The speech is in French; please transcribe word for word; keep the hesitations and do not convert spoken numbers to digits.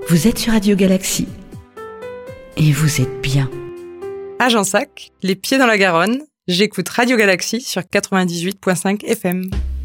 Vous êtes sur Radio Galaxie. Et vous êtes bien. À Gensac, les pieds dans la Garonne, j'écoute Radio Galaxie sur quatre-vingt-dix-huit virgule cinq F M.